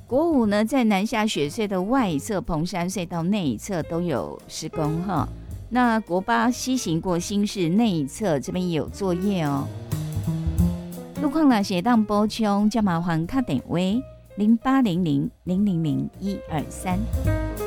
国五呢，在南下雪隧的外侧彭山隧道内侧都有施工哈。那国八西行过新市内侧这边也有作业哦。路况呢，写当补充，加麻烦打电话0800000123。